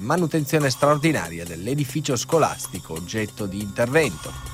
manutenzione straordinaria dell'edificio scolastico oggetto di intervento.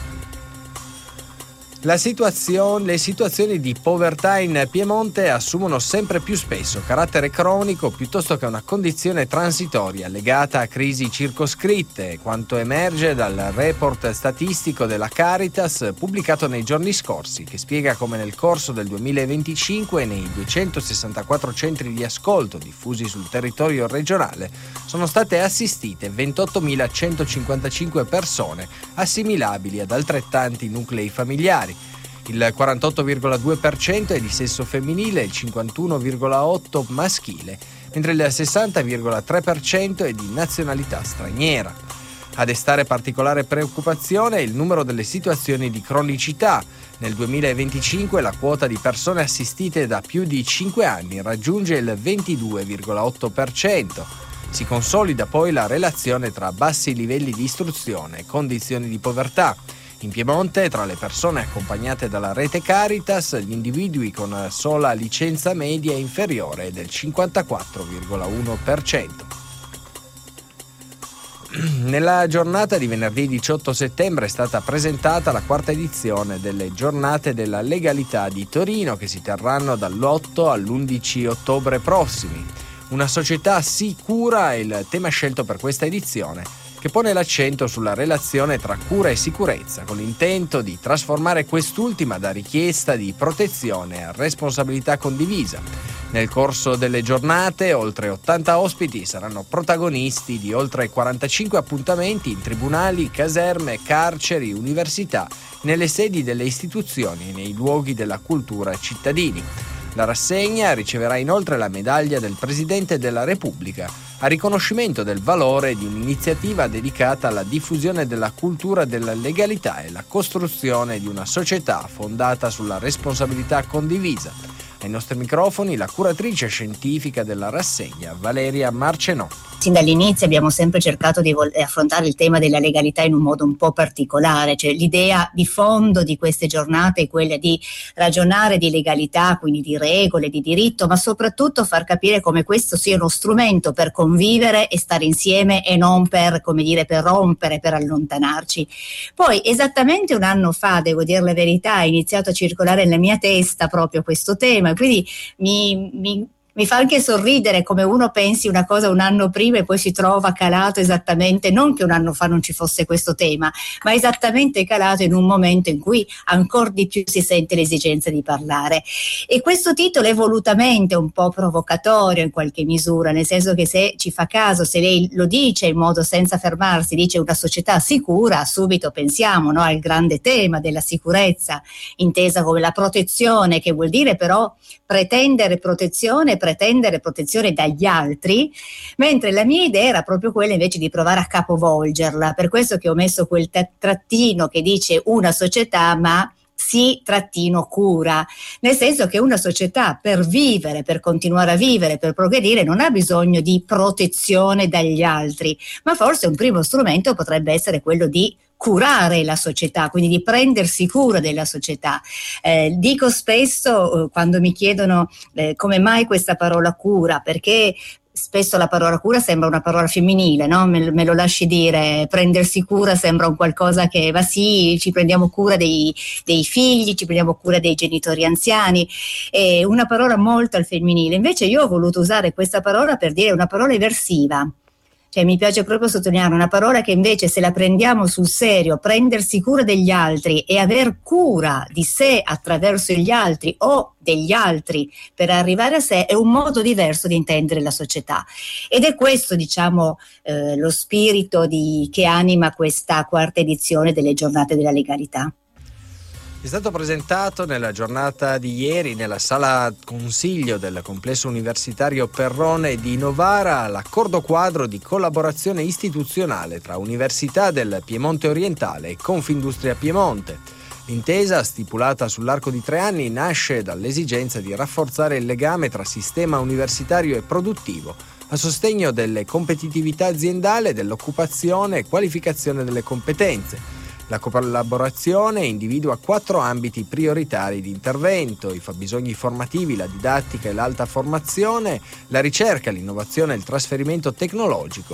Le situazioni di povertà in Piemonte assumono sempre più spesso carattere cronico piuttosto che una condizione transitoria legata a crisi circoscritte, quanto emerge dal report statistico della Caritas pubblicato nei giorni scorsi, che spiega come nel corso del 2025 nei 264 centri di ascolto diffusi sul territorio regionale sono state assistite 28.155 persone, assimilabili ad altrettanti nuclei familiari. Il 48,2% è di sesso femminile e il 51,8% maschile, mentre il 60,3% è di nazionalità straniera. A destare particolare preoccupazione è il numero delle situazioni di cronicità. Nel 2025 la quota di persone assistite da più di 5 anni raggiunge il 22,8%. Si consolida poi la relazione tra bassi livelli di istruzione e condizioni di povertà. In Piemonte, tra le persone accompagnate dalla rete Caritas, gli individui con sola licenza media inferiore è del 54,1%. Nella giornata di venerdì 18 settembre è stata presentata la quarta edizione delle Giornate della Legalità di Torino, che si terranno dall'8 all'11 ottobre prossimi. Una società sicura è il tema scelto per questa edizione, che pone l'accento sulla relazione tra cura e sicurezza, con l'intento di trasformare quest'ultima da richiesta di protezione a responsabilità condivisa. Nel corso delle giornate, oltre 80 ospiti saranno protagonisti di oltre 45 appuntamenti in tribunali, caserme, carceri, università, nelle sedi delle istituzioni e nei luoghi della cultura cittadini. La rassegna riceverà inoltre la medaglia del Presidente della Repubblica, a riconoscimento del valore di un'iniziativa dedicata alla diffusione della cultura della legalità e la costruzione di una società fondata sulla responsabilità condivisa. Ai nostri microfoni la curatrice scientifica della rassegna, Valeria Marcenò. Sin dall'inizio abbiamo sempre cercato di affrontare il tema della legalità in un modo un po' particolare, cioè l'idea di fondo di queste giornate è quella di ragionare di legalità, quindi di regole, di diritto, ma soprattutto far capire come questo sia uno strumento per convivere e stare insieme e non per, come dire, per rompere, per allontanarci. Poi esattamente un anno fa, devo dire la verità, è iniziato a circolare nella mia testa proprio questo tema, quindi mi fa anche sorridere come uno pensi una cosa un anno prima e poi si trova calato esattamente, non che un anno fa non ci fosse questo tema, ma esattamente calato in un momento in cui ancora di più si sente l'esigenza di parlare. E questo titolo è volutamente un po' provocatorio in qualche misura, nel senso che se ci fa caso, se lei lo dice in modo senza fermarsi, dice una società sicura, subito pensiamo, no, al grande tema della sicurezza, intesa come la protezione, che vuol dire però pretendere protezione dagli altri, mentre la mia idea era proprio quella invece di provare a capovolgerla, per questo che ho messo quel trattino che dice una società, ma sì, trattino cura, nel senso che una società per vivere, per continuare a vivere, per progredire non ha bisogno di protezione dagli altri, ma forse un primo strumento potrebbe essere quello di curare la società, quindi di prendersi cura della società. Dico spesso quando mi chiedono come mai questa parola cura, perché spesso la parola cura sembra una parola femminile, no? Me lo lasci dire, prendersi cura sembra un qualcosa che va, sì, ci prendiamo cura dei figli, ci prendiamo cura dei genitori anziani, è una parola molto al femminile. Invece io ho voluto usare questa parola per dire una parola eversiva. Cioè, mi piace proprio sottolineare una parola che invece, se la prendiamo sul serio, prendersi cura degli altri e aver cura di sé attraverso gli altri o degli altri per arrivare a sé, è un modo diverso di intendere la società. Ed è questo, diciamo, lo spirito che anima questa quarta edizione delle Giornate della Legalità. È stato presentato nella giornata di ieri nella sala consiglio del complesso universitario Perrone di Novara l'accordo quadro di collaborazione istituzionale tra Università del Piemonte Orientale e Confindustria Piemonte. L'intesa, stipulata sull'arco di 3 anni, nasce dall'esigenza di rafforzare il legame tra sistema universitario e produttivo, a sostegno delle competitività aziendale, dell'occupazione e qualificazione delle competenze. La collaborazione individua 4 ambiti prioritari di intervento: i fabbisogni formativi, la didattica e l'alta formazione, la ricerca, l'innovazione e il trasferimento tecnologico